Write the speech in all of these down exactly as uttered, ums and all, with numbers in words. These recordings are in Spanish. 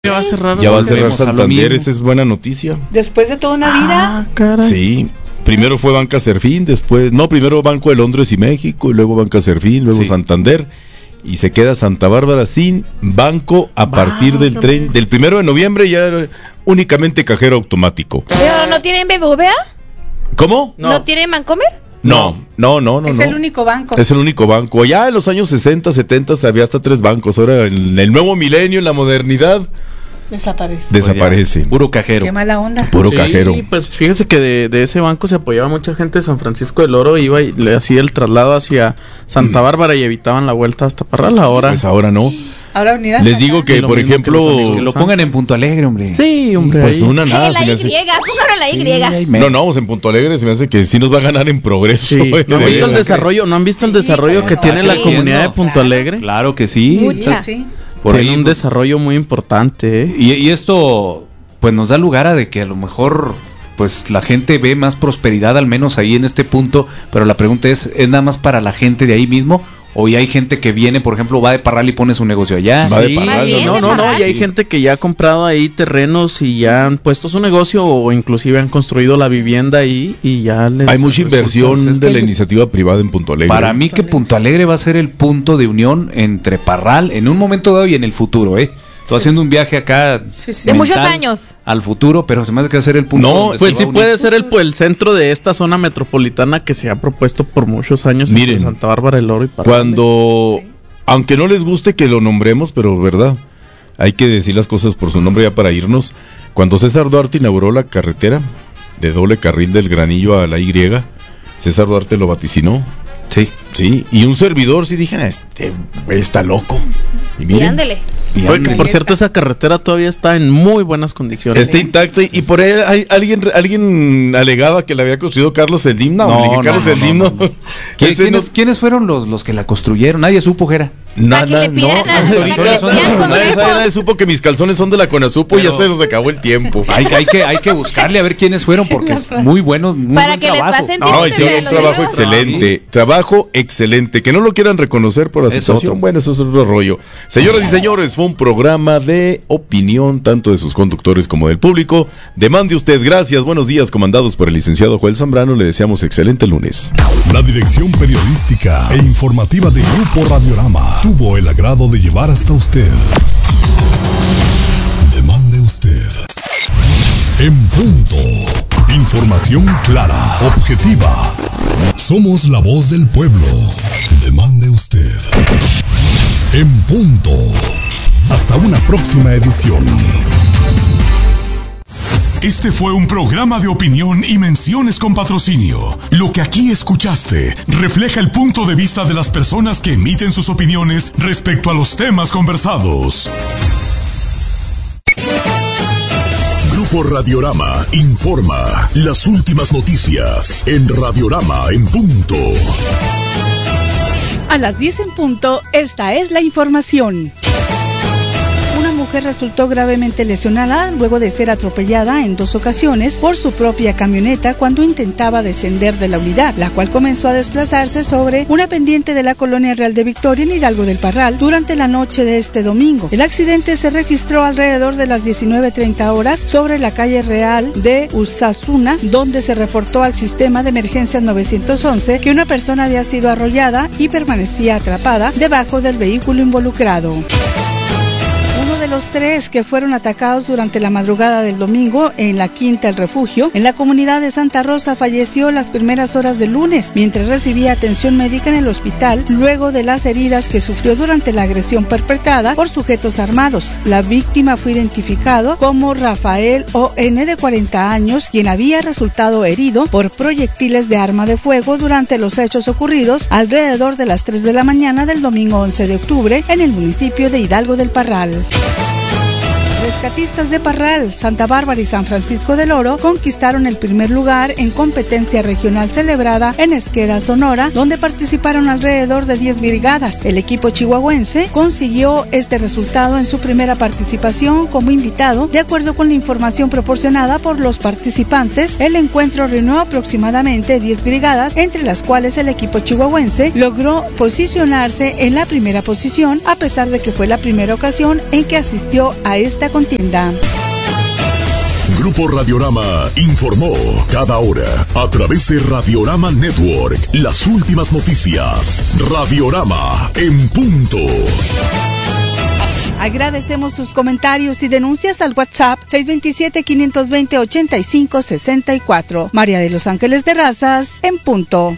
Ya va a cerrar, ya va a cerrar Santander, esa es buena noticia. Después de toda una vida. Ah, caray. Sí, primero fue Banca Serfín, después, no, primero Banco de Londres y México, y luego Banca Serfín, luego sí. Santander, y se queda Santa Bárbara sin banco a bah, partir del tren, del primero de noviembre, ya únicamente cajero automático. ¿Pero no tienen B B V A? ¿Cómo? ¿No, ¿No tienen Bancomer? No, no, no, no. Es no. el único banco. Es el único banco. Ya en los años sesenta, setenta había hasta tres bancos. Ahora en el nuevo milenio, en la modernidad, desaparece. Desaparece. Oye, puro cajero. Qué mala onda. Puro sí, cajero. Pues fíjese que de, de ese banco se apoyaba mucha gente de San Francisco del Oro, iba y le hacía el traslado hacia Santa Bárbara y evitaban la vuelta hasta Parral. Ahora, pues ahora no. Ahora unirás. Les digo que, por ejemplo, que, que lo pongan en Punto Alegre, hombre. Sí, hombre. Pues ahí. una nada. Sí, la Y, hace... póngalo la Y. Sí, no, no, vamos en Punto Alegre, se me hace que sí nos va a ganar en progreso. Sí. ¿No han visto el desarrollo? ¿No han visto el desarrollo sí, que tiene la comunidad de Punto claro, Alegre? Claro que sí. Mucha. Sí. Por tiene ahí, un desarrollo muy importante, ¿eh? Y, y esto, pues nos da lugar a de que a lo mejor, pues la gente ve más prosperidad, al menos ahí en este punto, pero la pregunta es, ¿es nada más para la gente de ahí mismo? O ya hay gente que viene, por ejemplo, va de Parral y pone su negocio allá. Va sí, de Parral, bien, no, no, no, y hay gente que ya ha comprado ahí terrenos y ya han puesto su negocio o inclusive han construido la vivienda ahí y ya les... Hay mucha inversión es de que la iniciativa privada en Punto Alegre. Para mí que Punto Alegre va a ser el punto de unión entre Parral en un momento dado y en el futuro, ¿eh? Estoy sí. haciendo un viaje acá sí, sí. de muchos años al futuro, pero se me hace que va a ser el punto. No, pues sí puede ser el, el centro de esta zona metropolitana que se ha propuesto por muchos años. Miren, entre Santa Bárbara, El Oro y Parral. Cuando, sí. aunque no les guste que lo nombremos, pero verdad, hay que decir las cosas por su nombre ya para irnos. Cuando César Duarte inauguró la carretera de doble carril del Granillo a la Y, César Duarte lo vaticinó. Sí, sí, y un servidor sí dije, este está loco. Y miren, y ándele. Y Oye, que por cierto esa carretera todavía está en muy buenas condiciones. Está intacta y, y por ahí hay, alguien alguien alegaba que la había construido Carlos Slim. No, no, no, Carlos no, Slim no, no. no, no. ¿Quién, ¿quiénes, no... ¿Quiénes fueron los, los que la construyeron? Nadie supo, Jera. Nada, no, nadie, nadie supo que mis calzones son de la Conasupo. Pero... y ya se nos acabó el tiempo. Hay, hay, que, hay que buscarle a ver quiénes fueron porque es muy bueno, muy para buen que trabajo. les pasen no, hicieron un trabajo excelente, sí. trabajo excelente. Que no lo quieran reconocer por la es situación, otro. Bueno, eso es otro rollo. Señoras y señores, fue un programa de opinión, tanto de sus conductores como del público. Demande usted, gracias, buenos días, comandados por el licenciado Joel Zambrano. Le deseamos excelente lunes. La dirección periodística e informativa de Grupo Radiorama tuvo el agrado de llevar hasta usted. Demande usted. En punto. Información clara, objetiva. Somos la voz del pueblo. Demande usted. En punto. Hasta una próxima edición. Este fue un programa de opinión y menciones con patrocinio. Lo que aquí escuchaste refleja el punto de vista de las personas que emiten sus opiniones respecto a los temas conversados. Grupo Radiorama informa las últimas noticias en Radiorama en punto. A las diez en punto, esta es la información. Una mujer resultó gravemente lesionada luego de ser atropellada en dos ocasiones por su propia camioneta cuando intentaba descender de la unidad, la cual comenzó a desplazarse sobre una pendiente de la Colonia Real de Victoria en Hidalgo del Parral durante la noche de este domingo. El accidente se registró alrededor de las diecinueve treinta horas sobre la calle Real de Usasuna, donde se reportó al sistema de emergencias nueve once que una persona había sido arrollada y permanecía atrapada debajo del vehículo involucrado. De los tres que fueron atacados durante la madrugada del domingo en la Quinta El Refugio, en la comunidad de Santa Rosa, falleció las primeras horas del lunes, mientras recibía atención médica en el hospital, luego de las heridas que sufrió durante la agresión perpetrada por sujetos armados. La víctima fue identificado como Rafael O N, de cuarenta años, quien había resultado herido por proyectiles de arma de fuego durante los hechos ocurridos alrededor de las tres de la mañana del domingo once de octubre en el municipio de Hidalgo del Parral. Rescatistas de Parral, Santa Bárbara y San Francisco del Oro conquistaron el primer lugar en competencia regional celebrada en Esqueda, Sonora, donde participaron alrededor de diez brigadas. El equipo chihuahuense consiguió este resultado en su primera participación como invitado. De acuerdo con la información proporcionada por los participantes, el encuentro reunió aproximadamente diez brigadas, entre las cuales el equipo chihuahuense logró posicionarse en la primera posición, a pesar de que fue la primera ocasión en que asistió a esta contienda. tienda. Grupo Radiorama informó cada hora a través de Radiorama Network las últimas noticias. Radiorama en punto. Agradecemos sus comentarios y denuncias al WhatsApp seis dos siete, cinco dos cero, ocho cinco seis cuatro. María de Los Ángeles de Razas en punto.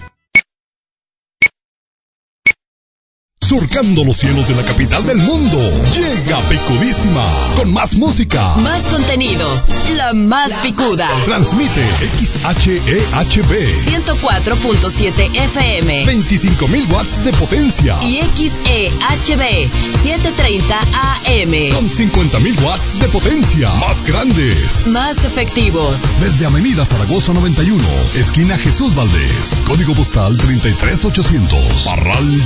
Surcando los cielos de la capital del mundo, llega Picudísima, con más música, más contenido, la más picuda. Transmite X H E H B ciento cuatro punto siete F M, veinticinco mil watts de potencia, y X E H B setecientos treinta A M con cincuenta mil watts de potencia, más grandes, más efectivos. Desde Avenida Zaragoza noventa y uno, esquina Jesús Valdés, código postal treinta y tres ochocientos, Parral